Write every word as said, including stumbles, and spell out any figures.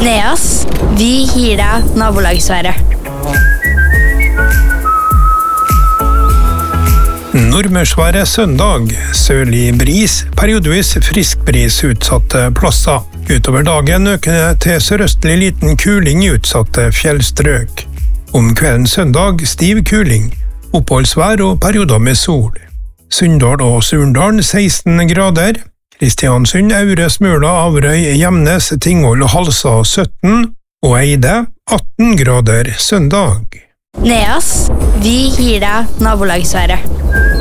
Neas, vi gir deg nabolagsværet. Nordmørsværet søndag, sørlig bris, periodevis friskbris utsatte plasser. Utover dagen økende til sørøstlig liten kuling i utsatte fjellstrøk. Om kvelden søndag stiv kuling, oppholdsvær og perioder med sol. Sunndal og Surndalen seksten grader, Kristiansund, Aure, Smøla, Averøy, Gjemnes, Tingvoll og Halsa sytten, og Eide atten grader søndag. Neas, vi gir deg nabolagsværet.